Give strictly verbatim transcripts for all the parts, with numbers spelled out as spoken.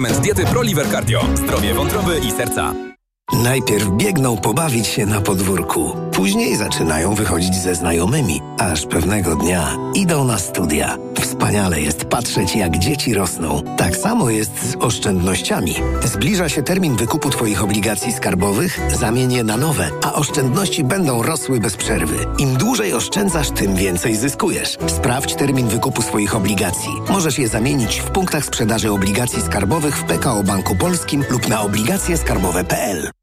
Diety ProLiver Cardio. Zdrowie wątroby i serca. Najpierw biegną pobawić się na podwórku. Później zaczynają wychodzić ze znajomymi. Aż pewnego dnia idą na studia. Wspaniale jest patrzeć, jak dzieci rosną. Tak samo jest z oszczędnościami. Zbliża się termin wykupu Twoich obligacji skarbowych, zamień je na nowe, a oszczędności będą rosły bez przerwy. Im dłużej oszczędzasz, tym więcej zyskujesz. Sprawdź termin wykupu swoich obligacji. Możesz je zamienić w punktach sprzedaży obligacji skarbowych w P K O Banku Polskim lub na obligacje skarbowe kropka p l.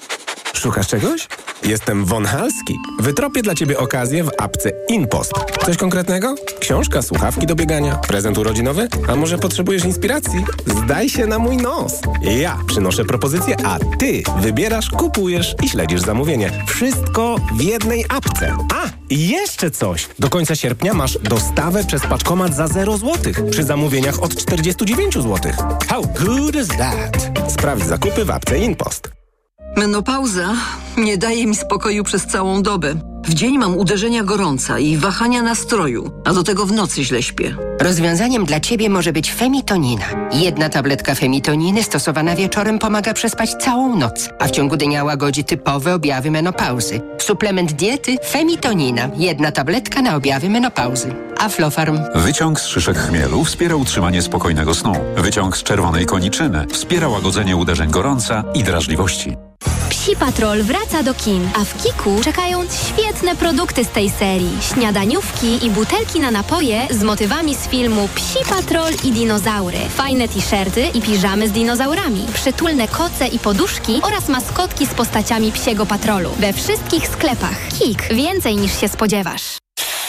Szukasz czegoś? Jestem Von Halski. Wytropię dla Ciebie okazję w apce InPost. Coś konkretnego? Książka, słuchawki do biegania, prezent urodzinowy? A może potrzebujesz inspiracji? Zdaj się na mój nos. Ja przynoszę propozycje, a Ty wybierasz, kupujesz i śledzisz zamówienie. Wszystko w jednej apce. A, i jeszcze coś. Do końca sierpnia masz dostawę przez paczkomat za zero złotych przy zamówieniach od czterdzieści dziewięć złotych. How good is that? Sprawdź zakupy w apce InPost. Menopauza nie daje mi spokoju przez całą dobę. W dzień mam uderzenia gorąca i wahania nastroju, a do tego w nocy źle śpię. Rozwiązaniem dla Ciebie może być Femitonina. Jedna tabletka Femitoniny stosowana wieczorem pomaga przespać całą noc, a w ciągu dnia łagodzi typowe objawy menopauzy. Suplement diety Femitonina. Jedna tabletka na objawy menopauzy. Aflofarm. Wyciąg z szyszek chmielu wspiera utrzymanie spokojnego snu. Wyciąg z czerwonej koniczyny wspiera łagodzenie uderzeń gorąca i drażliwości. Psi Patrol wraca do kin, a w Kiku czekają świetne produkty z tej serii. Śniadaniówki i butelki na napoje z motywami z filmu Psi Patrol i dinozaury. Fajne t-shirty i piżamy z dinozaurami. Przytulne koce i poduszki oraz maskotki z postaciami Psiego Patrolu. We wszystkich sklepach. Kik. Więcej niż się spodziewasz.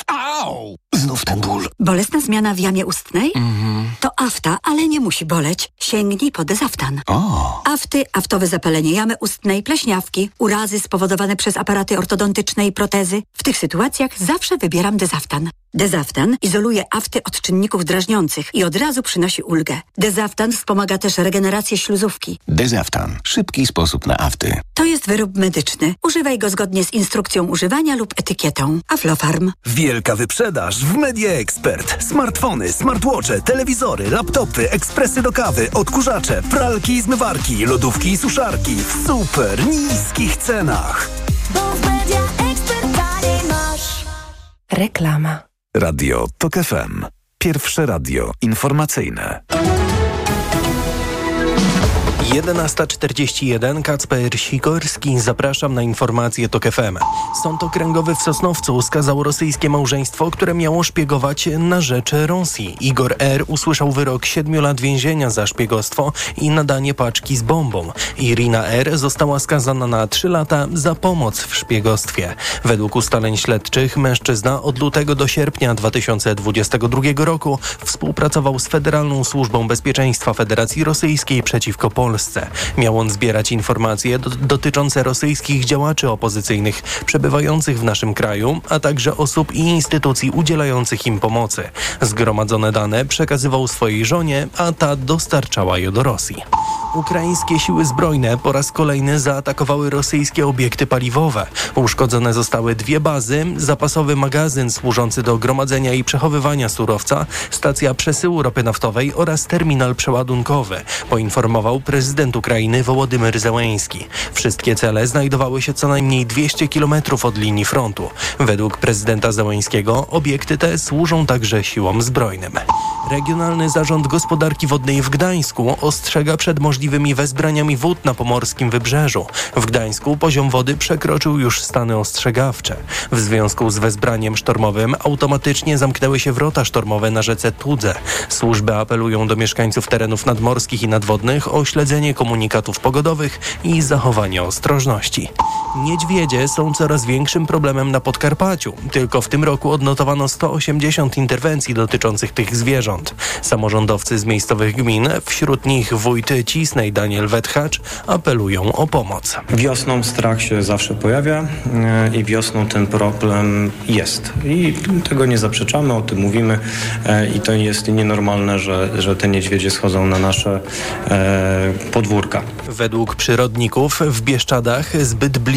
Au! Znów ten ból. Bolesna zmiana w jamie ustnej? Mhm. To afta, ale nie musi boleć. Sięgnij po Dezaftan. O! Afty, aftowe zapalenie jamy ustnej, pleśniawki, urazy spowodowane przez aparaty ortodontyczne i protezy. W tych sytuacjach zawsze wybieram Dezaftan. Dezaftan izoluje afty od czynników drażniących i od razu przynosi ulgę. Dezaftan wspomaga też regenerację śluzówki. Dezaftan. Szybki sposób na afty. To jest wyrób medyczny. Używaj go zgodnie z instrukcją używania lub etykietą. Aflofarm. Wielka wyprzedaż w Media Expert. Smartfony, smartwatche, telewizory, laptopy, ekspresy do kawy, odkurzacze, pralki i zmywarki, lodówki i suszarki w super niskich cenach. Bo w Media Expert taniej masz. Reklama. Radio Tok F M. Pierwsze radio informacyjne. jedenasta czterdzieści jeden, Kacper Sikorski, zapraszam na informacje Tok F M. Sąd Okręgowy w Sosnowcu skazał rosyjskie małżeństwo, które miało szpiegować na rzecz Rosji. Igor R. usłyszał wyrok siedmiu lat więzienia za szpiegostwo i nadanie paczki z bombą. Irina R. została skazana na trzy lata za pomoc w szpiegostwie. Według ustaleń śledczych mężczyzna od lutego do sierpnia dwa tysiące dwudziestego drugiego roku współpracował z Federalną Służbą Bezpieczeństwa Federacji Rosyjskiej przeciwko Polsce. Miał on zbierać informacje do, dotyczące rosyjskich działaczy opozycyjnych przebywających w naszym kraju, a także osób i instytucji udzielających im pomocy. Zgromadzone dane przekazywał swojej żonie, a ta dostarczała je do Rosji. Ukraińskie siły zbrojne po raz kolejny zaatakowały rosyjskie obiekty paliwowe. Uszkodzone zostały dwie bazy, zapasowy magazyn służący do gromadzenia i przechowywania surowca, stacja przesyłu ropy naftowej oraz terminal przeładunkowy, poinformował prezydent Ukrainy Wołodymyr Zełenski. Wszystkie cele znajdowały się co najmniej dwieście kilometrów od linii frontu. Według prezydenta Zełenskiego obiekty te służą także siłom zbrojnym. Regionalny Zarząd Gospodarki Wodnej w Gdańsku ostrzega przed możliwymi wezbraniami wód na pomorskim wybrzeżu. W Gdańsku poziom wody przekroczył już stany ostrzegawcze. W związku z wezbraniem sztormowym automatycznie zamknęły się wrota sztormowe na rzece Tudze. Służby apelują do mieszkańców terenów nadmorskich i nadwodnych o śledzenie komunikatów pogodowych i zachowanie ostrożności. Niedźwiedzie są coraz większym problemem na Podkarpaciu. Tylko w tym roku odnotowano sto osiemdziesiąt interwencji dotyczących tych zwierząt. Samorządowcy z miejscowych gmin, wśród nich wójt Cisnej Daniel Wetchacz, apelują o pomoc. Wiosną strach się zawsze pojawia i wiosną ten problem jest. I tego nie zaprzeczamy, o tym mówimy i to jest nienormalne, że, że te niedźwiedzie schodzą na nasze e, podwórka. Według przyrodników w Bieszczadach zbyt blisko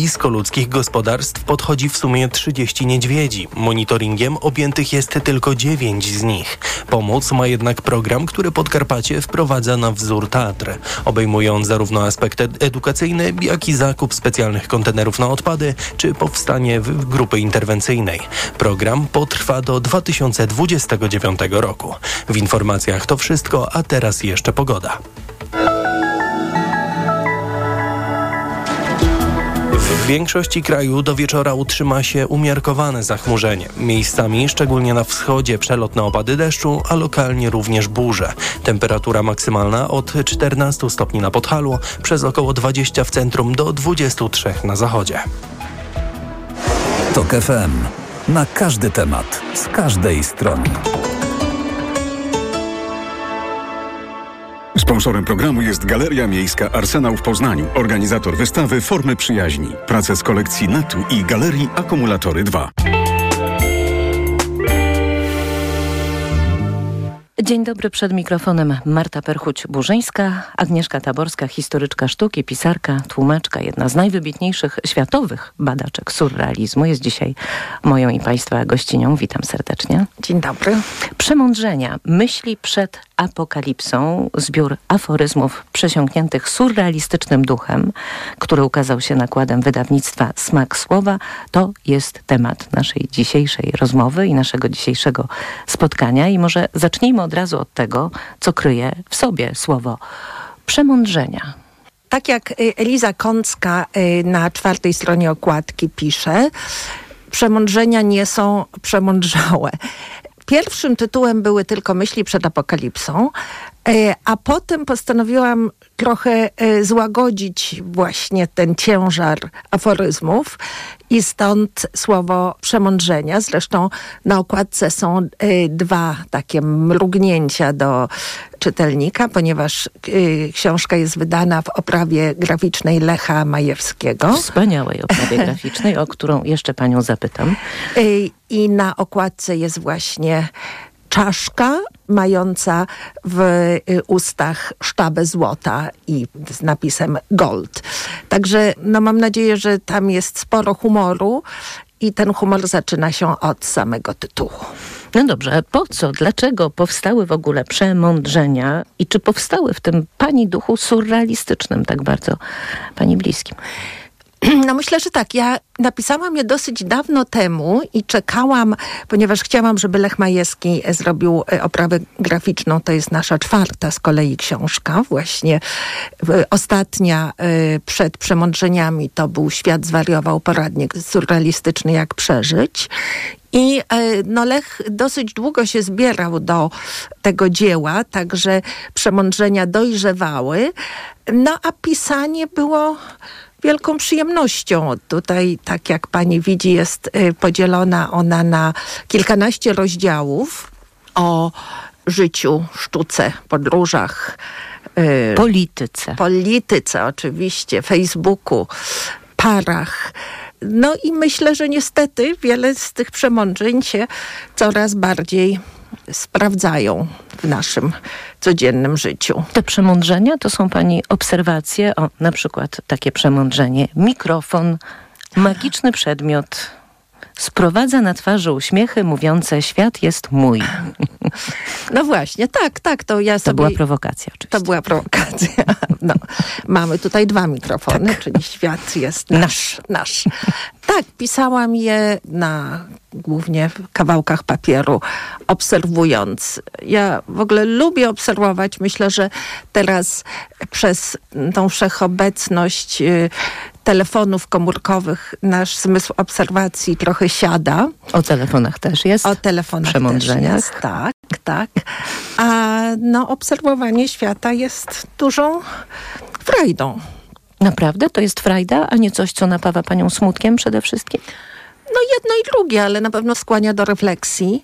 blisko ludzkich gospodarstw podchodzi w sumie trzydzieści niedźwiedzi. Monitoringiem objętych jest tylko dziewięć z nich. Pomoc ma jednak program, który Podkarpacie wprowadza na wzór Tatr. Obejmuje on zarówno aspekt ed- edukacyjny, jak i zakup specjalnych kontenerów na odpady, czy powstanie w- grupy interwencyjnej. Program potrwa do dwa tysiące dwudziestego dziewiątego roku. W informacjach to wszystko, a teraz jeszcze pogoda. W większości kraju do wieczora utrzyma się umiarkowane zachmurzenie. Miejscami, szczególnie na wschodzie, przelotne opady deszczu, a lokalnie również burze. Temperatura maksymalna od czternastu stopni na Podhalu, przez około dwadzieścia w centrum do dwudziestu trzech na zachodzie. TOK F M. Na każdy temat, z każdej strony. Sponsorem programu jest Galeria Miejska Arsenał w Poznaniu, organizator wystawy Formy Przyjaźni. Prace z kolekcji Netu i Galerii Akumulatory dwa. Dzień dobry, przed mikrofonem Marta Perchuć-Burzyńska, Agnieszka Taborska, historyczka sztuki, pisarka, tłumaczka, jedna z najwybitniejszych światowych badaczek surrealizmu. Jest dzisiaj moją i Państwa gościnią. Witam serdecznie. Dzień dobry. Przemądrzenia. Myśli przed apokalipsą. Zbiór aforyzmów przesiąkniętych surrealistycznym duchem, który ukazał się nakładem wydawnictwa Smak Słowa. To jest temat naszej dzisiejszej rozmowy i naszego dzisiejszego spotkania. I może zacznijmy od razu od tego, co kryje w sobie słowo przemądrzenia. Tak jak Eliza Kącka na czwartej stronie okładki pisze, przemądrzenia nie są przemądrzałe. Pierwszym tytułem były tylko Myśli przed apokalipsą, a potem postanowiłam trochę złagodzić właśnie ten ciężar aforyzmów i stąd słowo przemądrzenia. Zresztą na okładce są dwa takie mrugnięcia do czytelnika, ponieważ książka jest wydana w oprawie graficznej Lecha Majewskiego. Wspaniałej oprawie graficznej, o którą jeszcze panią zapytam. I na okładce jest właśnie czaszka mająca w ustach sztabę złota i z napisem gold. Także no, mam nadzieję, że tam jest sporo humoru i ten humor zaczyna się od samego tytułu. No dobrze, po co, dlaczego powstały w ogóle przemądrzenia i czy powstały w tym pani duchu surrealistycznym tak bardzo pani bliskim? No myślę, że tak. Ja napisałam je dosyć dawno temu i czekałam, ponieważ chciałam, żeby Lech Majewski zrobił oprawę graficzną. To jest nasza czwarta z kolei książka. Właśnie ostatnia przed przemądrzeniami to był Świat zwariował, poradnik surrealistyczny, jak przeżyć. I no, Lech dosyć długo się zbierał do tego dzieła, także przemądrzenia dojrzewały. No a pisanie było wielką przyjemnością. Tutaj, tak jak pani widzi, jest y, podzielona ona na kilkanaście rozdziałów o życiu, sztuce, podróżach. Y, polityce. Polityce, oczywiście, Facebooku, parach. No i myślę, że niestety wiele z tych przemądrzeń się coraz bardziej sprawdzają w naszym codziennym życiu. Te przemądrzenia to są pani obserwacje, o na przykład takie przemądrzenie. Mikrofon, magiczny przedmiot, sprowadza na twarzy uśmiechy mówiące świat jest mój. No właśnie, tak, tak. To, ja sobie... to była prowokacja oczywiście. To była prowokacja. No, mamy tutaj dwa mikrofony, tak. Czyli świat jest nasz. nasz. Tak, pisałam je na głównie kawałkach papieru, obserwując. Ja w ogóle lubię obserwować. Myślę, że teraz przez tą wszechobecność y, telefonów komórkowych nasz zmysł obserwacji trochę siada. O telefonach też jest? O telefonach też jest, tak, tak. A no, obserwowanie świata jest dużą frajdą. Naprawdę? To jest frajda, a nie coś, co napawa panią smutkiem przede wszystkim? No jedno i drugie, ale na pewno skłania do refleksji.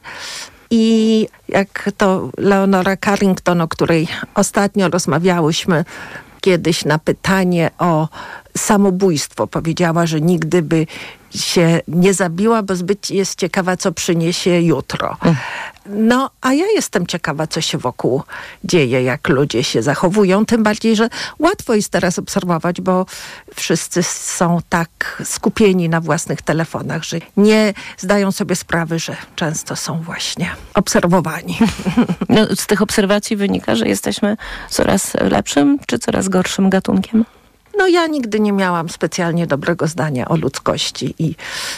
I jak to Leonora Carrington, o której ostatnio rozmawiałyśmy kiedyś na pytanie o samobójstwo, powiedziała, że nigdy by się nie zabiła, bo zbyt jest ciekawa, co przyniesie jutro. No, a ja jestem ciekawa, co się wokół dzieje, jak ludzie się zachowują. Tym bardziej, że łatwo jest teraz obserwować, bo wszyscy są tak skupieni na własnych telefonach, że nie zdają sobie sprawy, że często są właśnie obserwowani. No, z tych obserwacji wynika, że jesteśmy coraz lepszym czy coraz gorszym gatunkiem? No ja nigdy nie miałam specjalnie dobrego zdania o ludzkości i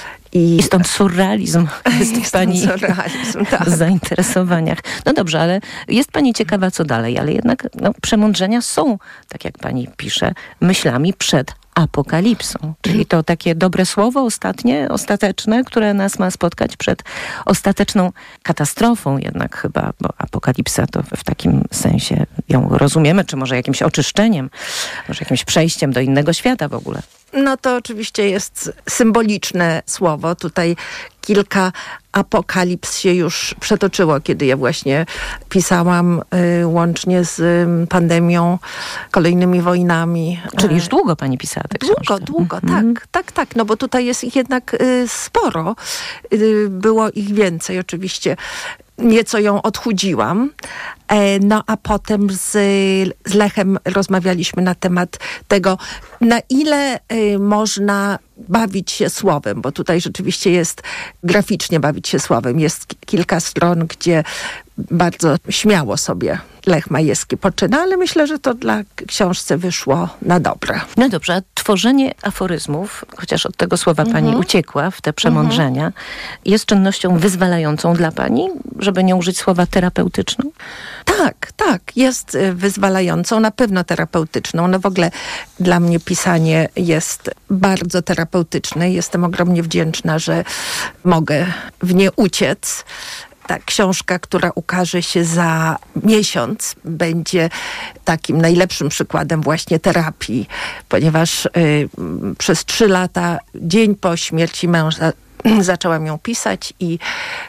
I, I stąd surrealizm w tych pani surrealizm, tak. zainteresowaniach. No dobrze, ale jest pani ciekawa, co dalej, ale jednak no, przemądrzenia są, tak jak pani pisze, myślami przed apokalipsą. Czyli to takie dobre słowo ostatnie, ostateczne, które nas ma spotkać przed ostateczną katastrofą jednak chyba, bo apokalipsa to w takim sensie ją rozumiemy, czy może jakimś oczyszczeniem, może jakimś przejściem do innego świata w ogóle. No to oczywiście jest symboliczne słowo. Tutaj kilka apokalips się już przetoczyło, kiedy ja właśnie pisałam y, łącznie z y, pandemią, kolejnymi wojnami. Czyli już długo pani pisała te książki. Długo, długo, mm-hmm. tak, tak, tak. No bo tutaj jest ich jednak y, sporo. Y, było ich więcej oczywiście. Nieco ją odchudziłam. E, no a potem z, z Lechem rozmawialiśmy na temat tego, na ile y, można bawić się słowem, bo tutaj rzeczywiście jest graficznie bawić się słowem. Jest k- kilka stron, gdzie bardzo śmiało sobie Lech Majewski poczyna, ale myślę, że to dla książce wyszło na dobre. No dobrze, a tworzenie aforyzmów, chociaż od tego słowa Mhm. pani uciekła w te przemądrzenia, mhm. jest czynnością wyzwalającą dla pani, żeby nie użyć słowa terapeutyczną? Tak, tak, jest y, wyzwalającą, na pewno terapeutyczną. No w ogóle dla mnie pisanie jest bardzo terapeutyczne. Jestem ogromnie wdzięczna, że mogę w nie uciec. Ta książka, która ukaże się za miesiąc, będzie takim najlepszym przykładem właśnie terapii, ponieważ y, przez trzy lata, dzień po śmierci męża, zaczęłam ją pisać i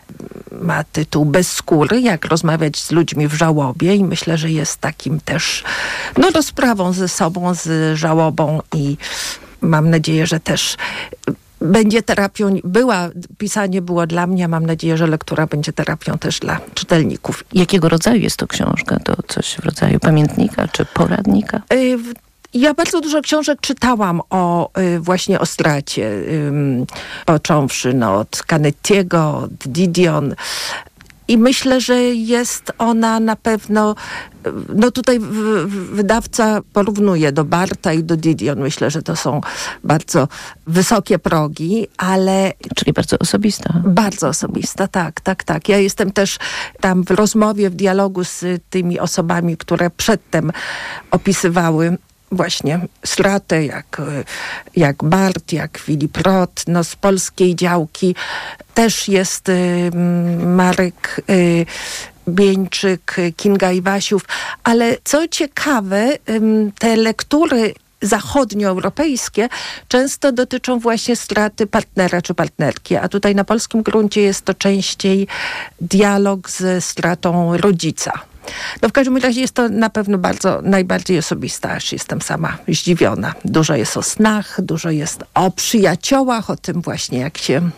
ma tytuł Bez skóry, jak rozmawiać z ludźmi w żałobie i myślę, że jest takim też no, rozprawą ze sobą, z żałobą i mam nadzieję, że też będzie terapią, była, pisanie było dla mnie, a mam nadzieję, że lektura będzie terapią też dla czytelników. Jakiego rodzaju jest to książka? To coś w rodzaju pamiętnika czy poradnika? Y- Ja bardzo dużo książek czytałam o y, właśnie o stracie, y, począwszy no, od Canettiego, od Didion. I myślę, że jest ona na pewno, no tutaj w, w, wydawca porównuje do Barta i do Didion. Myślę, że to są bardzo wysokie progi, ale... Czyli bardzo osobista. Bardzo osobista, tak, tak, tak. Ja jestem też tam w rozmowie, w dialogu z tymi osobami, które przedtem opisywały właśnie stratę, jak, jak Bart, jak Filip Roth, no z polskiej działki też jest y, Marek y, Bieńczyk, Kinga Iwasiów, ale co ciekawe, y, te lektury zachodnioeuropejskie często dotyczą właśnie straty partnera czy partnerki, a tutaj na polskim gruncie jest to częściej dialog ze stratą rodzica. No w każdym razie jest to na pewno bardzo, najbardziej osobista, aż jestem sama zdziwiona. Dużo jest o snach, dużo jest o przyjaciołach, o tym właśnie jak się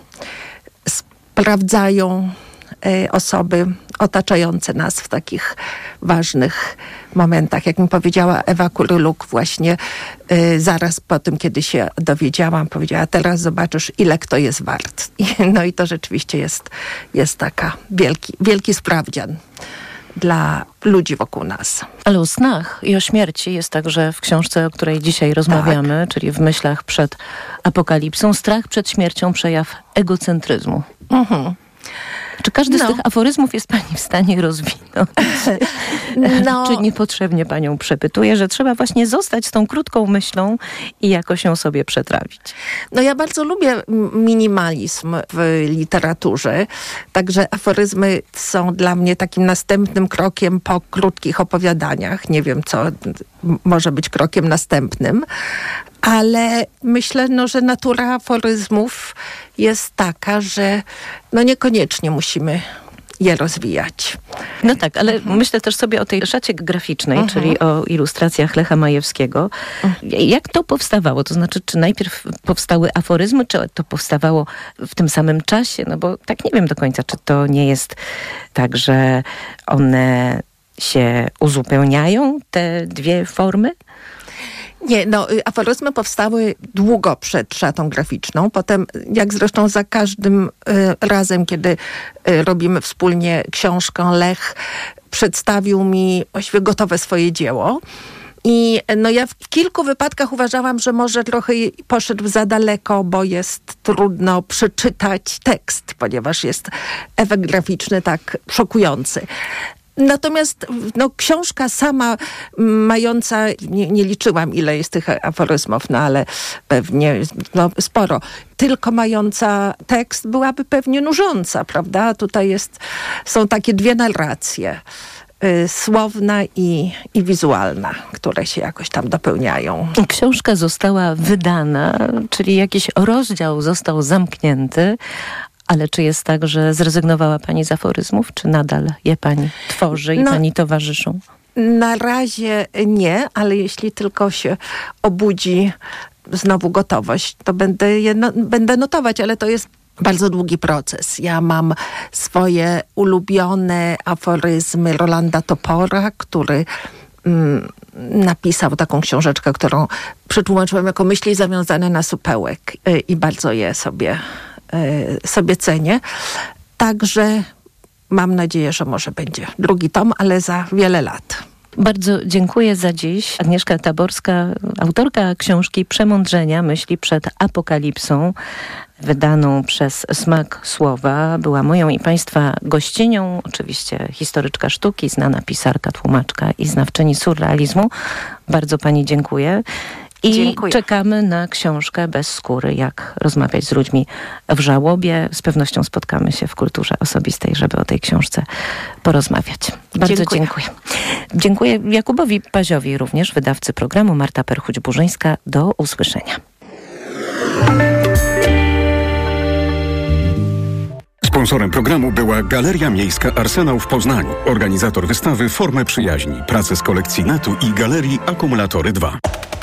sprawdzają y, osoby otaczające nas w takich ważnych momentach. Jak mi powiedziała Ewa Kuryluk właśnie y, zaraz po tym, kiedy się dowiedziałam, powiedziała, teraz zobaczysz, ile kto jest wart. I, no i to rzeczywiście jest, jest taka wielki, wielki sprawdzian dla ludzi wokół nas. Ale o snach i o śmierci jest także w książce, o której dzisiaj rozmawiamy, tak. Czyli w myślach przed apokalipsą. Strach przed śmiercią, przejaw egocentryzmu. Mhm. Czy każdy no. z tych aforyzmów jest pani w stanie rozwinąć? No. Czy niepotrzebnie panią przepytuję, że trzeba właśnie zostać z tą krótką myślą i jakoś ją sobie przetrawić? No ja bardzo lubię minimalizm w literaturze, także aforyzmy są dla mnie takim następnym krokiem po krótkich opowiadaniach. Nie wiem, co może być krokiem następnym, ale myślę, no, że natura aforyzmów jest taka, że no niekoniecznie musimy je rozwijać. No tak, ale mhm. myślę też sobie o tej szacie graficznej, mhm. czyli o ilustracjach Lecha Majewskiego. Mhm. Jak to powstawało? To znaczy, czy najpierw powstały aforyzmy, czy to powstawało w tym samym czasie? No bo tak nie wiem do końca, czy to nie jest tak, że one się uzupełniają, te dwie formy? Nie, no aforyzmy powstały długo przed szatą graficzną. Potem, jak zresztą za każdym y, razem, kiedy y, robimy wspólnie książkę, Lech przedstawił mi właściwie gotowe swoje dzieło. I no ja w kilku wypadkach uważałam, że może trochę poszedł za daleko, bo jest trudno przeczytać tekst, ponieważ jest efekt graficzny tak szokujący. Natomiast no, książka sama mająca, nie, nie liczyłam ile jest tych aforyzmów, no ale pewnie no, sporo, tylko mająca tekst byłaby pewnie nużąca, prawda? Tutaj jest, są takie dwie narracje. Y, słowna i, i wizualna, które się jakoś tam dopełniają. Książka została wydana, czyli jakiś rozdział został zamknięty. Ale czy jest tak, że zrezygnowała pani z aforyzmów, czy nadal je pani tworzy i no, pani towarzyszą? Na razie nie, ale jeśli tylko się obudzi znowu gotowość, to będę je no, będę notować, ale to jest bardzo długi proces. Ja mam swoje ulubione aforyzmy Rolanda Topora, który mm, napisał taką książeczkę, którą przetłumaczyłam jako Myśli zawiązane na supełek y, i bardzo je sobie sobie cenię. Także mam nadzieję, że może będzie drugi tom, ale za wiele lat. Bardzo dziękuję za dziś. Agnieszka Taborska, autorka książki Przemądrzenia, myśli przed apokalipsą, wydaną przez Smak Słowa. Była moją i państwa gościnią, oczywiście historyczka sztuki, znana pisarka, tłumaczka i znawczyni surrealizmu. Bardzo pani dziękuję. I Dziękuję. Czekamy na książkę Bez skóry, jak rozmawiać z ludźmi w żałobie. Z pewnością spotkamy się w Kulturze Osobistej, żeby o tej książce porozmawiać. Bardzo dziękuję. Dziękuję, dziękuję Jakubowi Paziowi również, wydawcy programu. Marta Perchuć-Burzyńska. Do usłyszenia. Sponsorem programu była Galeria Miejska Arsenał w Poznaniu. Organizator wystawy Formy Przyjaźni. Prace z kolekcji Netu i Galerii Akumulatory dwa.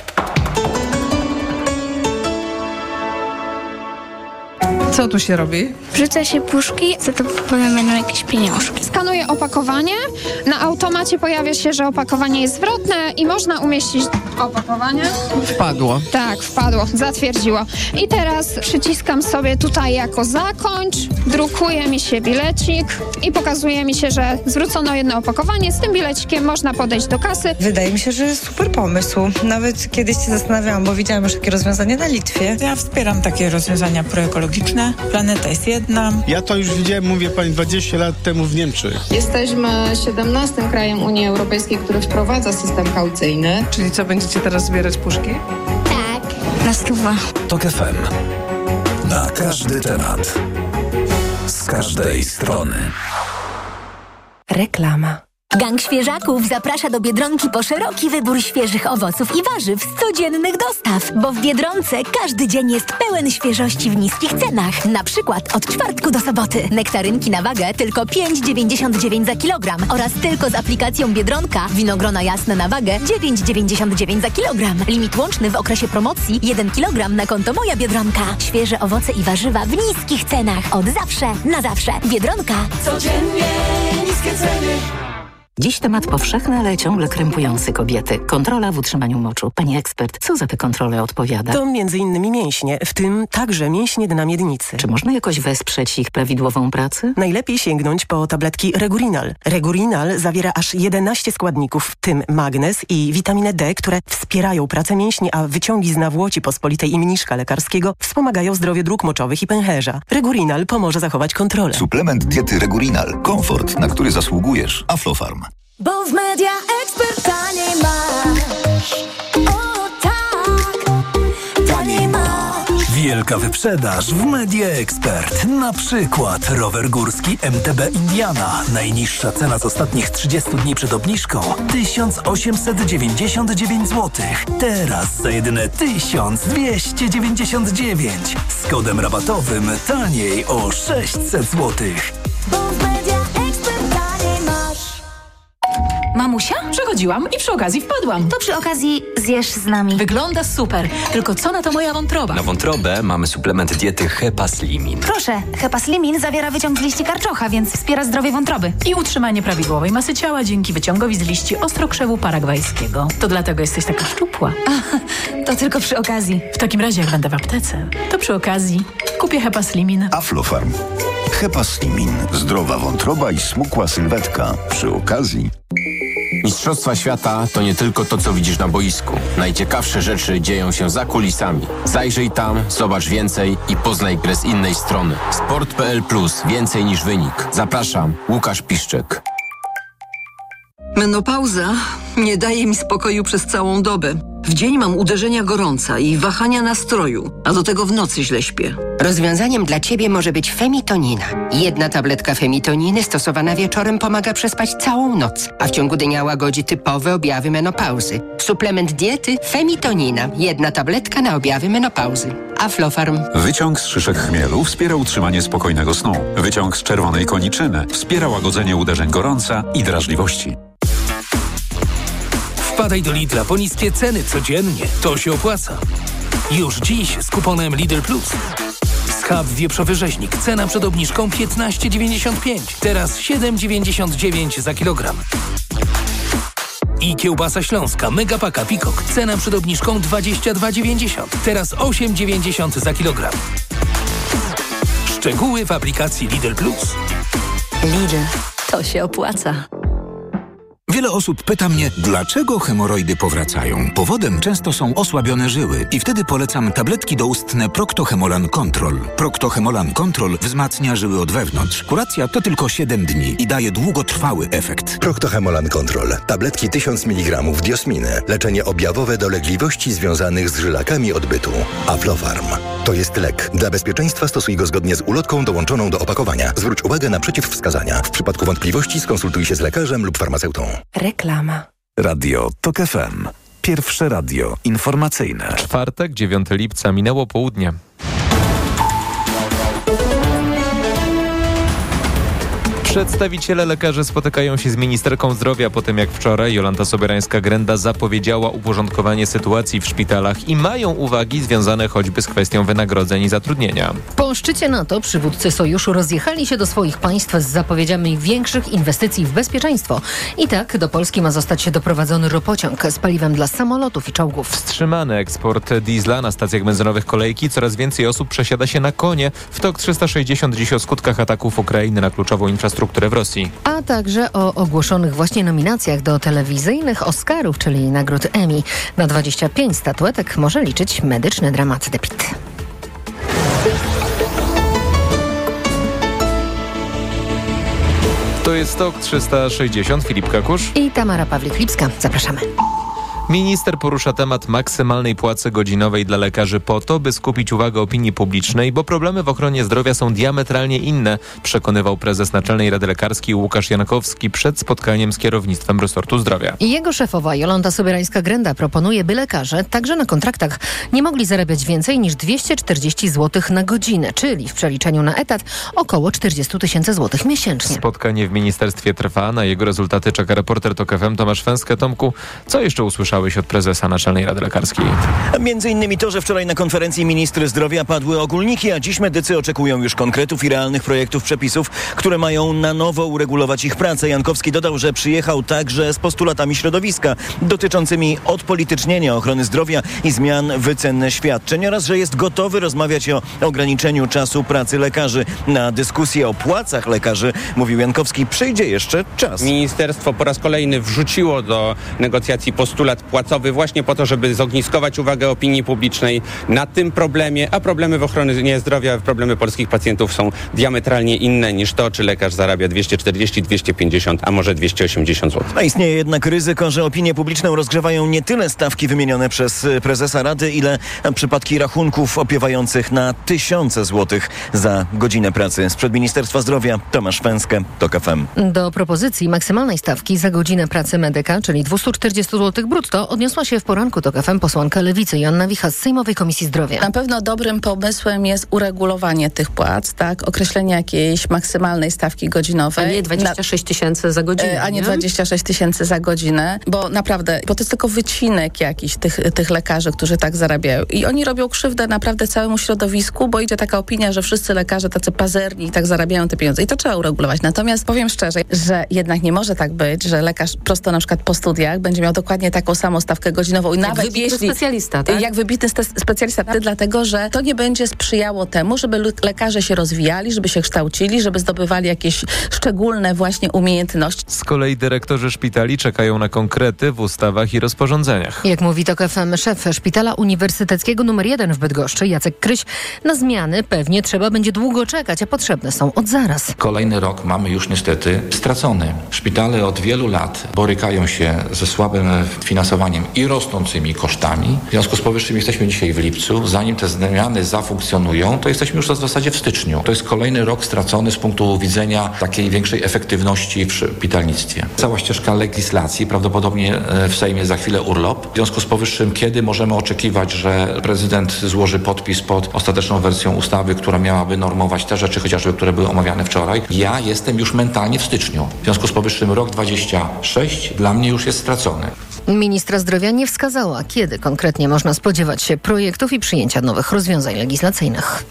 Co tu się robi? Wrzuca się puszki, za to potem będą jakieś pieniążki. Skanuję opakowanie. Na automacie pojawia się, że opakowanie jest zwrotne i można umieścić opakowanie. Wpadło. Tak, wpadło, zatwierdziło. I teraz przyciskam sobie tutaj jako zakończ, drukuje mi się bilecik i pokazuje mi się, że zwrócono jedno opakowanie. Z tym bilecikiem można podejść do kasy. Wydaje mi się, że jest super pomysł. Nawet kiedyś się zastanawiałam, bo widziałam już takie rozwiązanie na Litwie. Ja wspieram takie rozwiązania proekologiczne. Planeta jest jedna. Ja to już widziałem, mówię pani, dwadzieścia lat temu w Niemczech. Jesteśmy siedemnastym krajem Unii Europejskiej, który wprowadza system kaucyjny. Czyli co, będziecie teraz zbierać puszki? Tak. Na stówę. Tok F M. Na każdy temat. Z każdej strony. Reklama. Gang Świeżaków zaprasza do Biedronki po szeroki wybór świeżych owoców i warzyw z codziennych dostaw, bo w Biedronce każdy dzień jest pełen świeżości w niskich cenach. Na przykład od czwartku do soboty. Nektarynki na wagę tylko pięć dziewięćdziesiąt dziewięć za kilogram oraz tylko z aplikacją Biedronka winogrona jasne na wagę dziewięć dziewięćdziesiąt dziewięć za kilogram. Limit łączny w okresie promocji jeden kilogram na konto Moja Biedronka. Świeże owoce i warzywa w niskich cenach. Od zawsze, na zawsze. Biedronka. Codziennie niskie ceny. Dziś temat powszechny, ale ciągle krępujący kobiety. Kontrola w utrzymaniu moczu. Pani ekspert, co za te kontrole odpowiada? To między innymi mięśnie, w tym także mięśnie dna miednicy. Czy można jakoś wesprzeć ich prawidłową pracę? Najlepiej sięgnąć po tabletki Regurinal. Regurinal zawiera aż jedenaście składników, w tym magnez i witaminę D, które wspierają pracę mięśni, a wyciągi z nawłoci pospolitej i mniszka lekarskiego wspomagają zdrowie dróg moczowych i pęcherza. Regurinal pomoże zachować kontrolę. Suplement diety Regurinal. Komfort, na który zasługujesz. Aflofarm. Bo w Media Expert taniej masz. O tak, taniej masz. Wielka wyprzedaż w Media Expert. Na przykład rower górski M T B Indiana. Najniższa cena z ostatnich trzydziestu dni przed obniżką tysiąc osiemset dziewięćdziesiąt dziewięć złotych. Teraz za jedyne tysiąc dwieście dziewięćdziesiąt dziewięć. Z kodem rabatowym taniej o sześćset złotych. Bo w Media Expert Mamusia? Przechodziłam i przy okazji wpadłam. To przy okazji zjesz z nami. Wygląda super, tylko co na to moja wątroba? Na wątrobę mamy suplement diety Hepaslimin. Proszę, Hepaslimin zawiera wyciąg z liści karczocha, więc wspiera zdrowie wątroby. I utrzymanie prawidłowej masy ciała dzięki wyciągowi z liści ostrokrzewu paragwajskiego. To dlatego jesteś taka szczupła. A, to tylko przy okazji. W takim razie, jak będę w aptece, to przy okazji kupię Hepaslimin. Aflofarm. Hepaslimin. Zdrowa wątroba i smukła sylwetka. Przy okazji... Mistrzostwa świata to nie tylko to, co widzisz na boisku. Najciekawsze rzeczy dzieją się za kulisami. Zajrzyj tam, zobacz więcej i poznaj grę z innej strony. sport kropka p l plus. Więcej niż wynik. Zapraszam, Łukasz Piszczek. Menopauza nie daje mi spokoju przez całą dobę. W dzień mam uderzenia gorąca i wahania nastroju, a do tego w nocy źle śpię. Rozwiązaniem dla Ciebie może być femitonina. Jedna tabletka femitoniny stosowana wieczorem pomaga przespać całą noc, a w ciągu dnia łagodzi typowe objawy menopauzy. Suplement diety femitonina. Jedna tabletka na objawy menopauzy. Aflofarm. Wyciąg z szyszek chmielu wspiera utrzymanie spokojnego snu. Wyciąg z czerwonej koniczyny wspiera łagodzenie uderzeń gorąca i drażliwości. Wpadaj do Lidla po niskie ceny codziennie. To się opłaca. Już dziś z kuponem Lidl Plus. Schab wieprzowy rzeźnik. Cena przed obniżką piętnaście dziewięćdziesiąt pięć. Teraz siedem dziewięćdziesiąt dziewięć za kilogram. I kiełbasa śląska Megapaka Pikok. Cena przed obniżką dwadzieścia dwa dziewięćdziesiąt. Teraz osiem dziewięćdziesiąt za kilogram. Szczegóły w aplikacji Lidl Plus. Lidl. To się opłaca. Wiele osób pyta mnie, dlaczego hemoroidy powracają. Powodem często są osłabione żyły i wtedy polecam tabletki doustne Procto-Hemolan Control. Procto-Hemolan Control wzmacnia żyły od wewnątrz. Kuracja to tylko siedem dni i daje długotrwały efekt. Procto-Hemolan Control. Tabletki tysiąc miligramów diosminy. Leczenie objawowe dolegliwości związanych z żylakami odbytu. Aflofarm. To jest lek. Dla bezpieczeństwa stosuj go zgodnie z ulotką dołączoną do opakowania. Zwróć uwagę na przeciwwskazania. W przypadku wątpliwości skonsultuj się z lekarzem lub farmaceutą. Reklama. Radio TOK F M. Pierwsze radio informacyjne. Czwartek, dziewiątego lipca, minęło południe. Przedstawiciele lekarzy spotykają się z ministerką zdrowia po tym, jak wczoraj Jolanta Sobierańska-Grenda zapowiedziała uporządkowanie sytuacji w szpitalach i mają uwagi związane choćby z kwestią wynagrodzeń i zatrudnienia. Po szczycie NATO przywódcy sojuszu rozjechali się do swoich państw z zapowiedziami większych inwestycji w bezpieczeństwo. I tak do Polski ma zostać doprowadzony ropociąg z paliwem dla samolotów i czołgów. Wstrzymany eksport diesla na stacjach benzynowych kolejki. Coraz więcej osób przesiada się na konie. W TOK trzysta sześćdziesiąt dziś o skutkach ataków Ukrainy na kluczową infrastrukturę w Rosji. A także o ogłoszonych właśnie nominacjach do telewizyjnych Oscarów, czyli nagród Emmy. Na dwadzieścia pięć statuetek może liczyć medyczny dramat The Pitt. To jest TOK trzysta sześćdziesiąt. Filip Kakusz i Tamara Pawlik-Lipska. Zapraszamy. Minister porusza temat maksymalnej płacy godzinowej dla lekarzy po to, by skupić uwagę opinii publicznej, bo problemy w ochronie zdrowia są diametralnie inne, przekonywał prezes Naczelnej Rady Lekarskiej Łukasz Jankowski przed spotkaniem z kierownictwem resortu zdrowia. Jego szefowa Jolanta Sobierańska-Grenda proponuje, by lekarze, także na kontraktach, nie mogli zarabiać więcej niż dwieście czterdzieści złotych na godzinę, czyli w przeliczeniu na etat około czterdzieści tysięcy złotych miesięcznie. Spotkanie w ministerstwie trwa, na jego rezultaty czeka reporter TOK F M Tomasz Fęskę. Tomku, co jeszcze usłyszałeś od prezesa Naczelnej Rady Lekarskiej? Między innymi to, że wczoraj na konferencji ministry zdrowia padły ogólniki, a dziś medycy oczekują już konkretów i realnych projektów przepisów, które mają na nowo uregulować ich pracę. Jankowski dodał, że przyjechał także z postulatami środowiska dotyczącymi odpolitycznienia ochrony zdrowia i zmian wycen świadczeń oraz, że jest gotowy rozmawiać o ograniczeniu czasu pracy lekarzy. Na dyskusję o płacach lekarzy, mówił Jankowski, przyjdzie jeszcze czas. Ministerstwo po raz kolejny wrzuciło do negocjacji postulat płacowy właśnie po to, żeby zogniskować uwagę opinii publicznej na tym problemie, a problemy w ochronie zdrowia, problemy polskich pacjentów są diametralnie inne niż to, czy lekarz zarabia dwieście czterdzieści, dwieście pięćdziesiąt, a może dwieście osiemdziesiąt złotych. A istnieje jednak ryzyko, że opinię publiczną rozgrzewają nie tyle stawki wymienione przez prezesa Rady, ile przypadki rachunków opiewających na tysiące złotych za godzinę pracy. Sprzed Ministerstwa Zdrowia Tomasz Fęskę, TOK F M. Do propozycji maksymalnej stawki za godzinę pracy medyka, czyli dwieście czterdzieści złotych brutto, To odniosła się w poranku TOK F M posłanka Lewicy Joanna Wicha z Sejmowej Komisji Zdrowia. Na pewno dobrym pomysłem jest uregulowanie tych płac, tak? Określenie jakiejś maksymalnej stawki godzinowej. A nie dwadzieścia sześć tysięcy za godzinę. A nie, nie dwadzieścia sześć tysięcy za godzinę, bo naprawdę, bo to jest tylko wycinek jakiś tych, tych lekarzy, którzy tak zarabiają. I oni robią krzywdę naprawdę całemu środowisku, bo idzie taka opinia, że wszyscy lekarze tacy pazerni i tak zarabiają te pieniądze. I to trzeba uregulować. Natomiast powiem szczerze, że jednak nie może tak być, że lekarz prosto na przykład po studiach będzie miał dokładnie taką samą stawkę godzinową. I jak nawet wybitny jeśli, specjalista, tak? Jak wybitny spe- specjalista, tak? Dlatego, że to nie będzie sprzyjało temu, żeby lekarze się rozwijali, żeby się kształcili, żeby zdobywali jakieś szczególne właśnie umiejętności. Z kolei dyrektorzy szpitali czekają na konkrety w ustawach i rozporządzeniach. Jak mówi TOK F M szef Szpitala Uniwersyteckiego numer jeden w Bydgoszczy, Jacek Kryś, na zmiany pewnie trzeba będzie długo czekać, a potrzebne są od zaraz. Kolejny rok mamy już niestety stracony. Szpitale od wielu lat borykają się ze słabym finansowaniem i rosnącymi kosztami. W związku z powyższym jesteśmy dzisiaj w lipcu. Zanim te zmiany zafunkcjonują, to jesteśmy już w zasadzie w styczniu. To jest kolejny rok stracony z punktu widzenia takiej większej efektywności w szpitalnictwie. Cała ścieżka legislacji, prawdopodobnie w Sejmie za chwilę urlop. W związku z powyższym, kiedy możemy oczekiwać, że prezydent złoży podpis pod ostateczną wersją ustawy, która miałaby normować te rzeczy, chociażby, które były omawiane wczoraj? Ja jestem już mentalnie w styczniu. W związku z powyższym rok dwadzieścia sześć dla mnie już jest stracony. Ministra zdrowia nie wskazała, kiedy konkretnie można spodziewać się projektów i przyjęcia nowych rozwiązań legislacyjnych.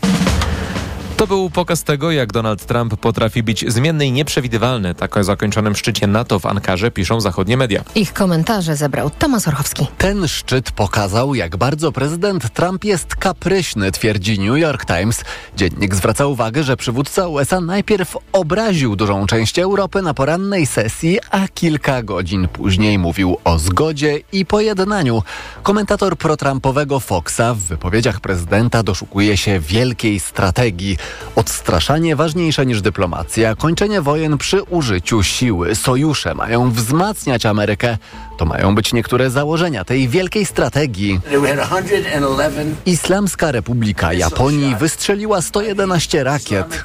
To był pokaz tego, jak Donald Trump potrafi być zmienny i nieprzewidywalny. Tak o zakończonym szczycie NATO w Ankarze piszą zachodnie media. Ich komentarze zebrał Tomasz Orchowski. Ten szczyt pokazał, jak bardzo prezydent Trump jest kapryśny, twierdzi New York Times. Dziennik zwraca uwagę, że przywódca U S A najpierw obraził dużą część Europy na porannej sesji, a kilka godzin później mówił o zgodzie i pojednaniu. Komentator protrampowego Foxa w wypowiedziach prezydenta doszukuje się wielkiej strategii. Odstraszanie ważniejsze niż dyplomacja, kończenie wojen przy użyciu siły. Sojusze mają wzmacniać Amerykę. To mają być niektóre założenia tej wielkiej strategii. Islamska Republika Japonii wystrzeliła sto jedenaście rakiet.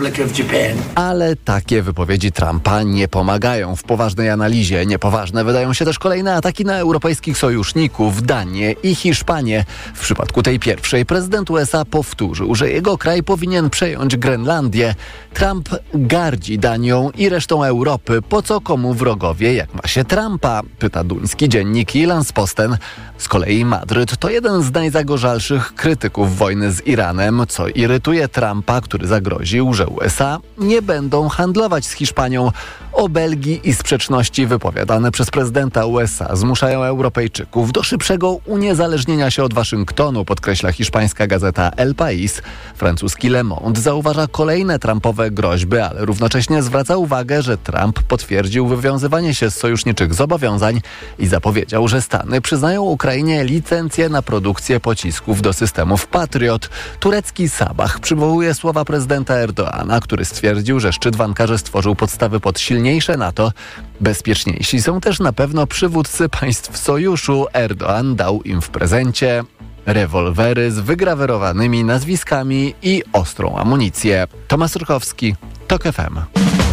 Ale takie wypowiedzi Trumpa nie pomagają w poważnej analizie. Niepoważne wydają się też kolejne ataki na europejskich sojuszników, Danię i Hiszpanię. W przypadku tej pierwszej prezydent U S A powtórzył, że jego kraj powinien przejąć Grenlandię. Trump gardzi Danią i resztą Europy. Po co komu wrogowie, jak ma się Trumpa? Pyta duński dziennik Jyllands-Posten. Z kolei Madryt to jeden z najzagorzalszych krytyków wojny z Iranem, co irytuje Trumpa, który zagroził, że U S A nie będą handlować z Hiszpanią. O Belgii i sprzeczności wypowiadane przez prezydenta U S A zmuszają Europejczyków do szybszego uniezależnienia się od Waszyngtonu, podkreśla hiszpańska gazeta El País. Francuski Le Monde zauważa kolejne Trumpowe groźby, ale równocześnie zwraca uwagę, że Trump potwierdził wywiązywanie się z sojuszniczych zobowiązań i zapowiedział, że Stany przyznają Ukrainie licencję na produkcję pocisków do systemów Patriot. Turecki Sabah przywołuje słowa prezydenta Erdoana, który stwierdził, że szczyt w Ankarze stworzył podstawy pod silniejsze NATO. Bezpieczniejsi są też na pewno przywódcy państw sojuszu. Erdoan dał im w prezencie rewolwery z wygrawerowanymi nazwiskami i ostrą amunicję. Tomasz Rukowski, TOK F M.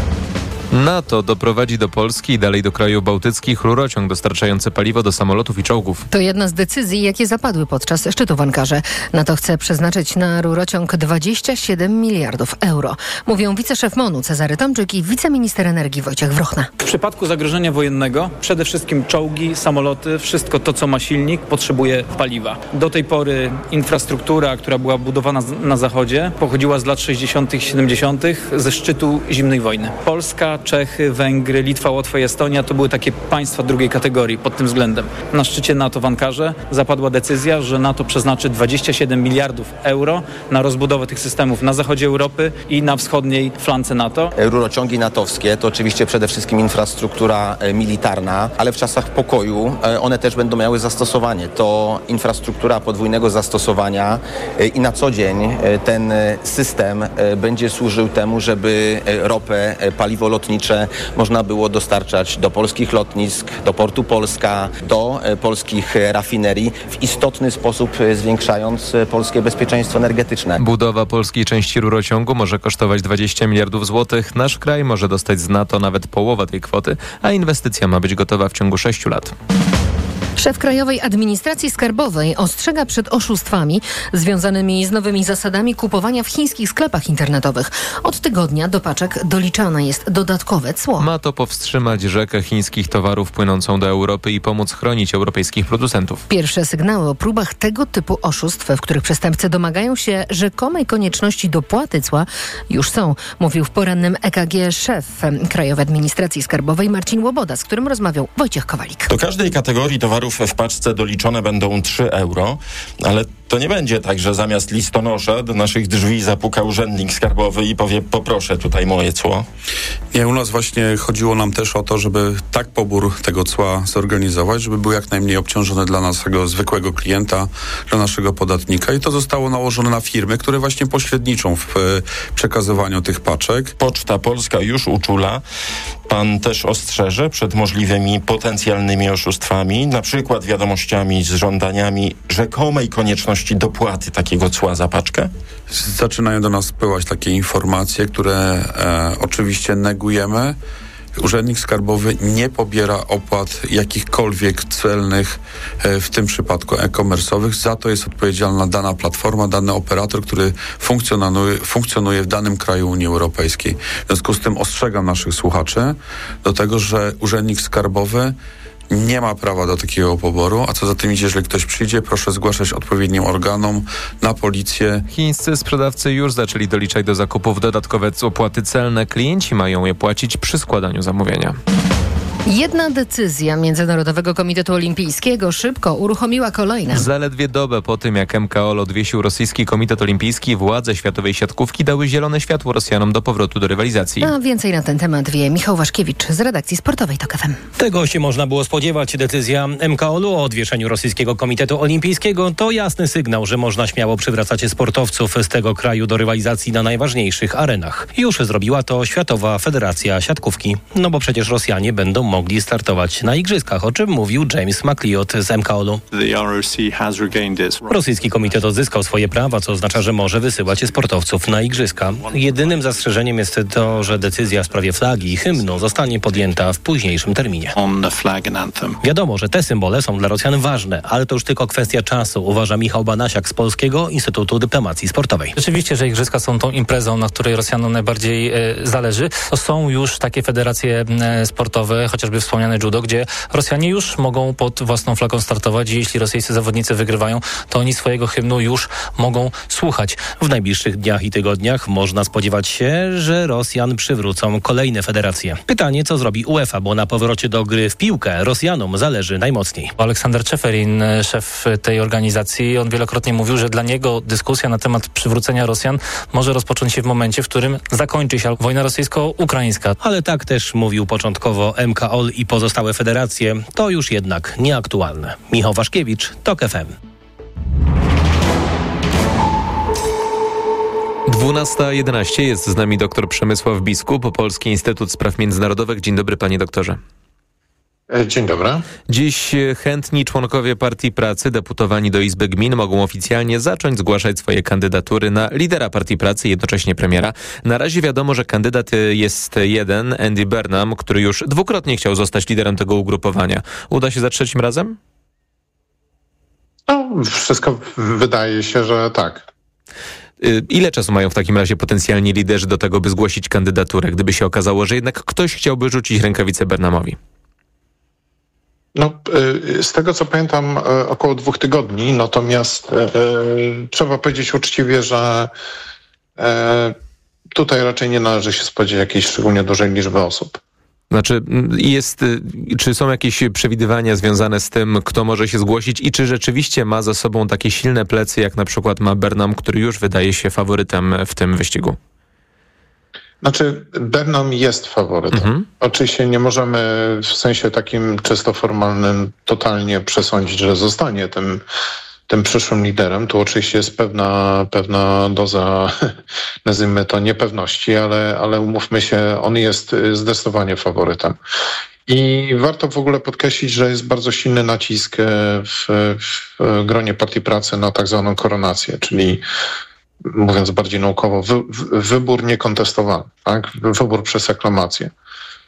NATO doprowadzi do Polski i dalej do krajów bałtyckich rurociąg dostarczający paliwo do samolotów i czołgów. To jedna z decyzji, jakie zapadły podczas szczytu w Ankarze. NATO chce przeznaczyć na rurociąg dwadzieścia siedem miliardów euro. Mówią wiceszef MONU Cezary Tomczyk i wiceminister energii Wojciech Wrochna. W przypadku zagrożenia wojennego przede wszystkim czołgi, samoloty, wszystko to, co ma silnik, potrzebuje paliwa. Do tej pory infrastruktura, która była budowana na zachodzie, pochodziła z lat sześćdziesiątych i siedemdziesiątych ze szczytu zimnej wojny. Polska, Czechy, Węgry, Litwa, Łotwa i Estonia to były takie państwa drugiej kategorii pod tym względem. Na szczycie NATO w Ankarze zapadła decyzja, że NATO przeznaczy dwadzieścia siedem miliardów euro na rozbudowę tych systemów na zachodzie Europy i na wschodniej flance NATO. Rurociągi natowskie to oczywiście przede wszystkim infrastruktura militarna, ale w czasach pokoju one też będą miały zastosowanie. To infrastruktura podwójnego zastosowania i na co dzień ten system będzie służył temu, żeby ropę, paliwo lotnicze można było dostarczać do polskich lotnisk, do portu Polska, do polskich rafinerii, w istotny sposób zwiększając polskie bezpieczeństwo energetyczne. Budowa polskiej części rurociągu może kosztować dwadzieścia miliardów złotych. Nasz kraj może dostać z NATO nawet połowę tej kwoty, a inwestycja ma być gotowa w ciągu sześciu lat. Szef Krajowej Administracji Skarbowej ostrzega przed oszustwami związanymi z nowymi zasadami kupowania w chińskich sklepach internetowych. Od tygodnia do paczek doliczane jest dodatkowe cło. Ma to powstrzymać rzekę chińskich towarów płynącą do Europy i pomóc chronić europejskich producentów. Pierwsze sygnały o próbach tego typu oszustw, w których przestępcy domagają się rzekomej konieczności dopłaty cła, już są, mówił w porannym E K G szef Krajowej Administracji Skarbowej Marcin Łoboda, z którym rozmawiał Wojciech Kowalik. Do każdej kategorii towarów w paczce doliczone będą trzy euro, ale to nie będzie tak, że zamiast listonosza do naszych drzwi zapuka urzędnik skarbowy i powie: poproszę tutaj moje cło. Nie, u nas właśnie chodziło nam też o to, żeby tak pobór tego cła zorganizować, żeby był jak najmniej obciążony dla naszego zwykłego klienta, dla naszego podatnika, i to zostało nałożone na firmy, które właśnie pośredniczą w przekazywaniu tych paczek. Poczta Polska już uczula. Pan też ostrzeże przed możliwymi potencjalnymi oszustwami, na przykład wiadomościami z żądaniami rzekomej konieczności dopłaty takiego cła za paczkę? Zaczynają do nas spływać takie informacje, które e, oczywiście negujemy. Urzędnik skarbowy nie pobiera opłat jakichkolwiek celnych, e, w tym przypadku e-commerce'owych. Za to jest odpowiedzialna dana platforma, dany operator, który funkcjonuje, funkcjonuje w danym kraju Unii Europejskiej. W związku z tym ostrzegam naszych słuchaczy do tego, że urzędnik skarbowy nie ma prawa do takiego poboru, a co za tym idzie, jeżeli ktoś przyjdzie, proszę zgłaszać odpowiednim organom, na policję. Chińscy sprzedawcy już zaczęli doliczać do zakupów dodatkowe opłaty celne. Klienci mają je płacić przy składaniu zamówienia. Jedna decyzja Międzynarodowego Komitetu Olimpijskiego szybko uruchomiła kolejne. Zaledwie dobę po tym, jak M K O L odwiesił rosyjski Komitet Olimpijski, władze światowej siatkówki dały zielone światło Rosjanom do powrotu do rywalizacji. A więcej na ten temat wie Michał Waszkiewicz z redakcji sportowej TOK F M. Tego się można było spodziewać. Decyzja M K O L u o odwieszeniu rosyjskiego Komitetu Olimpijskiego to jasny sygnał, że można śmiało przywracać sportowców z tego kraju do rywalizacji na najważniejszych arenach. Już zrobiła to Światowa Federacja Siatkówki. No bo przecież Rosjanie będą mogli startować na igrzyskach, o czym mówił James McLeod z M K O L u. Rosyjski komitet odzyskał swoje prawa, co oznacza, że może wysyłać sportowców na igrzyska. Jedynym zastrzeżeniem jest to, że decyzja w sprawie flagi i hymnu zostanie podjęta w późniejszym terminie. Wiadomo, że te symbole są dla Rosjan ważne, ale to już tylko kwestia czasu, uważa Michał Banasiak z Polskiego Instytutu Dyplomacji Sportowej. Rzeczywiście, że igrzyska są tą imprezą, na której Rosjanom najbardziej e, zależy. To są już takie federacje e, sportowe, chociażby wspomniane judo, gdzie Rosjanie już mogą pod własną flagą startować i jeśli rosyjscy zawodnicy wygrywają, to oni swojego hymnu już mogą słuchać. W najbliższych dniach i tygodniach można spodziewać się, że Rosjan przywrócą kolejne federacje. Pytanie, co zrobi UEFA, bo na powrocie do gry w piłkę Rosjanom zależy najmocniej. Aleksander Czeferin, szef tej organizacji, on wielokrotnie mówił, że dla niego dyskusja na temat przywrócenia Rosjan może rozpocząć się w momencie, w którym zakończy się wojna rosyjsko-ukraińska. Ale tak też mówił początkowo M K O L i pozostałe federacje. To już jednak nieaktualne. Michał Waszkiewicz, TOK F M. dwunasta jedenaście jest z nami dr Przemysław Biskup, Polski Instytut Spraw Międzynarodowych. Dzień dobry, panie doktorze. Dzień dobry. Dziś chętni członkowie Partii Pracy deputowani do Izby Gmin mogą oficjalnie zacząć zgłaszać swoje kandydatury na lidera Partii Pracy, jednocześnie premiera. Na razie wiadomo, że kandydat jest jeden, Andy Burnham, który już dwukrotnie chciał zostać liderem tego ugrupowania. Uda się za trzecim razem? No, wszystko wydaje się, że tak. Ile czasu mają w takim razie potencjalni liderzy do tego, by zgłosić kandydaturę, gdyby się okazało, że jednak ktoś chciałby rzucić rękawicę Burnhamowi? No, z tego co pamiętam, około dwóch tygodni, natomiast e, trzeba powiedzieć uczciwie, że e, tutaj raczej nie należy się spodziewać jakiejś szczególnie dużej liczby osób. Znaczy, jest, czy są jakieś przewidywania związane z tym, kto może się zgłosić i czy rzeczywiście ma za sobą takie silne plecy, jak na przykład ma Burnham, który już wydaje się faworytem w tym wyścigu? Znaczy, Burnham jest faworytem. Mhm. Oczywiście nie możemy w sensie takim czysto formalnym totalnie przesądzić, że zostanie tym, tym przyszłym liderem. Tu oczywiście jest pewna, pewna doza, nazwijmy to, niepewności, ale, ale umówmy się, on jest zdecydowanie faworytem. I warto w ogóle podkreślić, że jest bardzo silny nacisk w, w gronie Partii Pracy na tak zwaną koronację, czyli mówiąc bardziej naukowo, wy, wybór niekontestowany, tak? Wybór przez aklamację.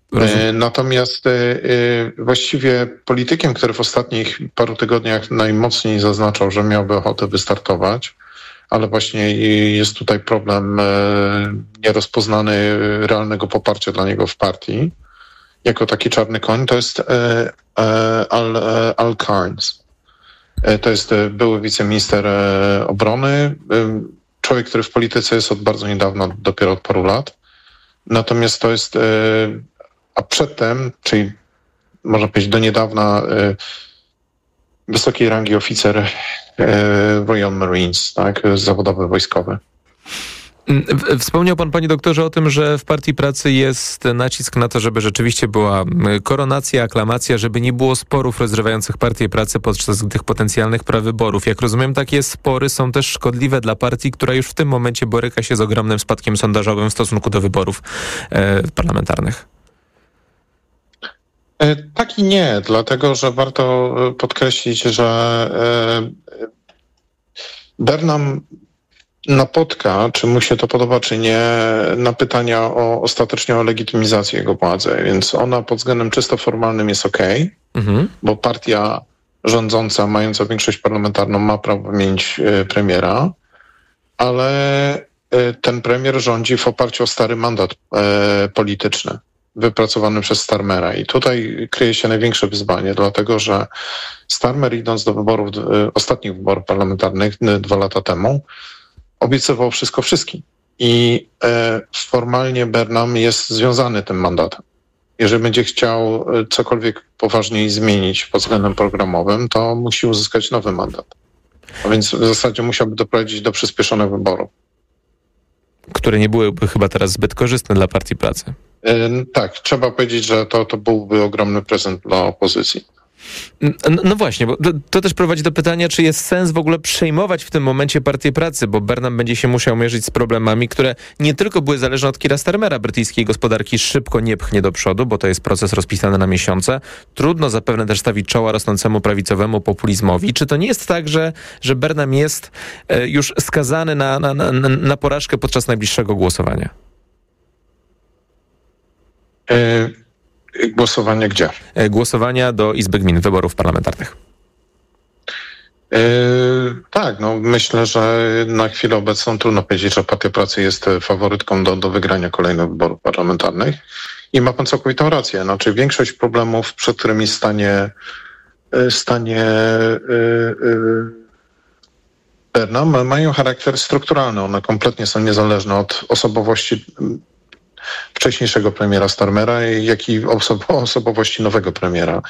Rozumiem. Natomiast y, właściwie politykiem, który w ostatnich paru tygodniach najmocniej zaznaczał, że miałby ochotę wystartować, ale właśnie jest tutaj problem y, nierozpoznany realnego poparcia dla niego w partii, jako taki czarny koń, to jest y, y, Al, y, Al Carnes. Y, to jest y, były wiceminister y, obrony, y, człowiek, który w polityce jest od bardzo niedawna, dopiero od paru lat. Natomiast to jest... Y, A przedtem, czyli można powiedzieć do niedawna, y, wysokiej rangi oficer y, Royal Marines, tak, zawodowy wojskowy. Wspomniał pan, panie doktorze, o tym, że w Partii Pracy jest nacisk na to, żeby rzeczywiście była koronacja, aklamacja, żeby nie było sporów rozrywających Partię Pracy podczas tych potencjalnych prawyborów. Jak rozumiem, takie spory są też szkodliwe dla partii, która już w tym momencie boryka się z ogromnym spadkiem sondażowym w stosunku do wyborów e, parlamentarnych. Tak i nie, dlatego że warto podkreślić, że Burnham napotka, czy mu się to podoba, czy nie, na pytania o ostatecznie o legitymizację jego władzy, więc ona pod względem czysto formalnym jest okej, okay, mhm. bo partia rządząca, mająca większość parlamentarną, ma prawo wymienić premiera, ale ten premier rządzi w oparciu o stary mandat polityczny wypracowany przez Starmera. I tutaj kryje się największe wyzwanie, dlatego że Starmer, idąc do wyborów, ostatnich wyborów parlamentarnych dwa lata temu, obiecywał wszystko wszystkim. I e, formalnie Burnham jest związany tym mandatem. Jeżeli będzie chciał cokolwiek poważniej zmienić pod względem programowym, to musi uzyskać nowy mandat. A więc w zasadzie musiałby doprowadzić do przyspieszonych wyborów. Które nie byłyby chyba teraz zbyt korzystne dla Partii Pracy. Tak, trzeba powiedzieć, że to, to byłby ogromny prezent dla opozycji. No, no właśnie, bo to, to też prowadzi do pytania, czy jest sens w ogóle przejmować w tym momencie Partię Pracy, bo Burnham będzie się musiał mierzyć z problemami, które nie tylko były zależne od Keira Starmera, brytyjskiej gospodarki szybko nie pchnie do przodu, bo to jest proces rozpisany na miesiące. Trudno zapewne też stawić czoła rosnącemu prawicowemu populizmowi. Czy to nie jest tak, że, że Burnham jest e, już skazany na, na, na, na porażkę podczas najbliższego głosowania? Y- Głosowanie gdzie? Głosowania do Izby Gmin, wyborów parlamentarnych. Yy, tak, no myślę, że na chwilę obecną trudno powiedzieć, że Partia Pracy jest faworytką do, do wygrania kolejnych wyborów parlamentarnych. I ma pan całkowitą rację. Znaczy większość problemów, przed którymi stanie, stanie yy, yy, Burnham, mają charakter strukturalny. One kompletnie są niezależne od osobowości wcześniejszego premiera Starmera, jak i osob- osobowości nowego premiera.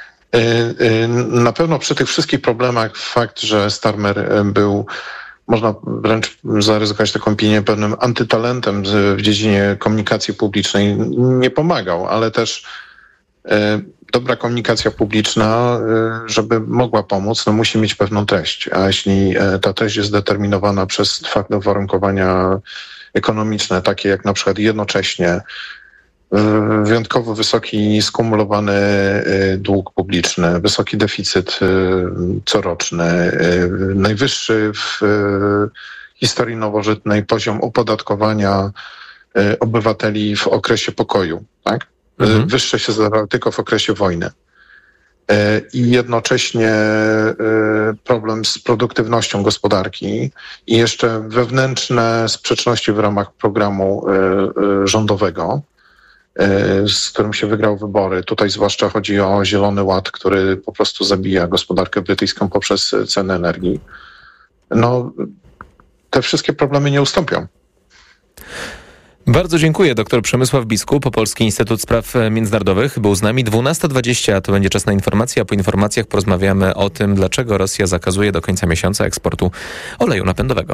Na pewno przy tych wszystkich problemach fakt, że Starmer był, można wręcz zaryzykować taką opinię, pewnym antytalentem w dziedzinie komunikacji publicznej, nie pomagał, ale też dobra komunikacja publiczna, żeby mogła pomóc, no musi mieć pewną treść. A jeśli ta treść jest zdeterminowana przez fakt uwarunkowania ekonomiczne, takie jak na przykład jednocześnie wyjątkowo wysoki skumulowany dług publiczny, wysoki deficyt coroczny, najwyższy w historii nowożytnej poziom opodatkowania obywateli w okresie pokoju, tak? Mhm. Wyższe się zdarza tylko w okresie wojny. I jednocześnie problem z produktywnością gospodarki i jeszcze wewnętrzne sprzeczności w ramach programu rządowego, z którym się wygrał wybory. Tutaj zwłaszcza chodzi o Zielony Ład, który po prostu zabija gospodarkę brytyjską poprzez ceny energii. No, te wszystkie problemy nie ustąpią. Bardzo dziękuję. Doktor Przemysław Biskup, Polski Instytut Spraw Międzynarodowych, był z nami. dwunasta dwadzieścia to będzie czas na informacje, a po informacjach porozmawiamy o tym, dlaczego Rosja zakazuje do końca miesiąca eksportu oleju napędowego.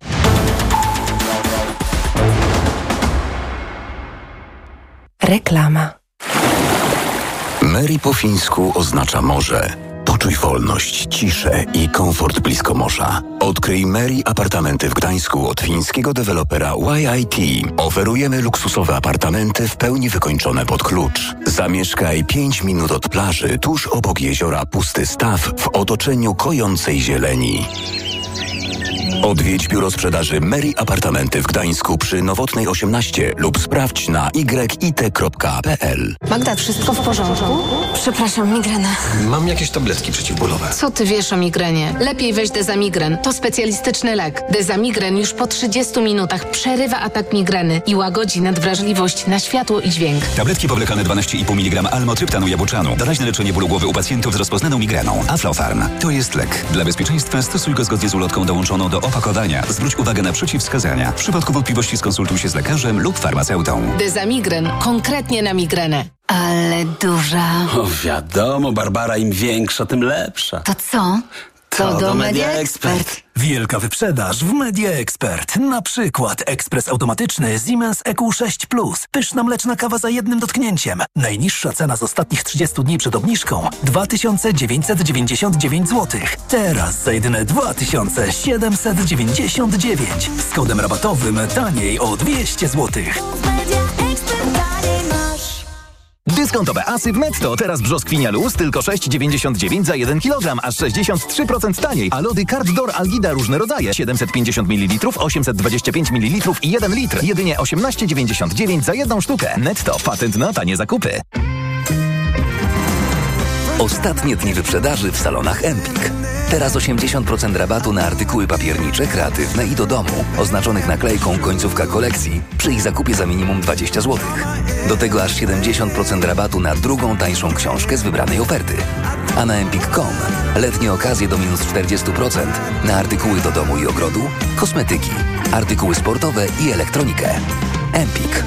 Reklama. Mary po fińsku oznacza morze. Poczuj wolność, ciszę i komfort blisko morza. Odkryj Mary apartamenty w Gdańsku od fińskiego dewelopera Y I T. Oferujemy luksusowe apartamenty w pełni wykończone pod klucz. Zamieszkaj pięć minut od plaży, tuż obok jeziora Pusty Staw w otoczeniu kojącej zieleni. Odwiedź biuro sprzedaży Meri Apartamenty w Gdańsku przy Nowotnej osiemnaście lub sprawdź na y i t kropka p l. Magda, wszystko w porządku? Przepraszam, migrena. Mam jakieś tabletki przeciwbólowe. Co ty wiesz o migrenie? Lepiej weź Dezamigren. To specjalistyczny lek. Dezamigren już po trzydziestu minutach przerywa atak migreny i łagodzi nadwrażliwość na światło i dźwięk. Tabletki powlekane dwanaście i pół miligrama almotryptanu jabłczanu. Doraźne leczenie bólu głowy u pacjentów z rozpoznaną migreną. Aflofarm. To jest lek. Dla bezpieczeństwa stosuj go zgodnie z ulotką dołączoną do opakowania. Zwróć uwagę na przeciwwskazania. W przypadku wątpliwości skonsultuj się z lekarzem lub farmaceutą. Dezamigren. Konkretnie na migrenę. Ale duża. O, wiadomo, Barbara, im większa, tym lepsza. To co? To, to do Media Expert. Wielka wyprzedaż w Media Expert. Na przykład ekspres automatyczny Siemens E Q sześć plus. Pyszna mleczna kawa za jednym dotknięciem. Najniższa cena z ostatnich trzydziestu dni przed obniżką dwa tysiące dziewięćset dziewięćdziesiąt dziewięć złotych. Teraz za jedyne dwa tysiące siedemset dziewięćdziesiąt dziewięć. Z kodem rabatowym taniej o dwieście złotych. Dyskontowe asy w Netto. Teraz brzoskwinia luz tylko sześć dziewięćdziesiąt dziewięć za jeden kilogram, aż sześćdziesiąt trzy procent taniej. A lody Carddoor Algida różne rodzaje. siedemset pięćdziesiąt mililitrów, osiemset dwadzieścia pięć mililitrów i jeden litr. Jedynie osiemnaście dziewięćdziesiąt dziewięć za jedną sztukę. Netto. Patent na tanie zakupy. Ostatnie dni wyprzedaży w salonach Empik. Teraz osiemdziesiąt procent rabatu na artykuły papiernicze, kreatywne i do domu, oznaczonych naklejką końcówka kolekcji, przy ich zakupie za minimum dwadzieścia złotych. Do tego aż siedemdziesiąt procent rabatu na drugą, tańszą książkę z wybranej oferty. A na empik kropka com letnie okazje do minus czterdzieści procent na artykuły do domu i ogrodu, kosmetyki, artykuły sportowe i elektronikę. Empik.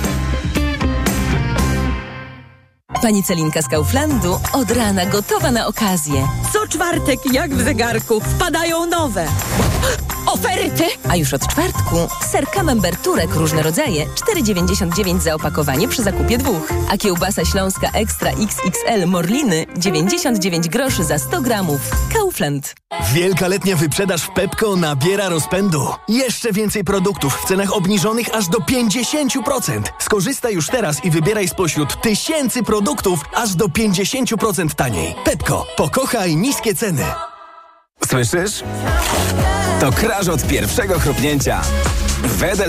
Pani Celinka z Kauflandu od rana gotowa na okazję. Co czwartek, jak w zegarku, wpadają nowe oferty. A już od czwartku ser Camembert Turek różne rodzaje cztery dziewięćdziesiąt dziewięć za opakowanie przy zakupie dwóch. A kiełbasa śląska Ekstra X X L Morliny dziewięćdziesiąt dziewięć groszy za sto gramów. Kaufland. Wielka letnia wyprzedaż w Pepco nabiera rozpędu. Jeszcze więcej produktów w cenach obniżonych aż do pięćdziesiąt procent. Skorzystaj już teraz i wybieraj spośród tysięcy produktów aż do pięćdziesiąt procent taniej. Pepco. Pokochaj niskie ceny. Słyszysz? To kraż od pierwszego chrupnięcia. Wedel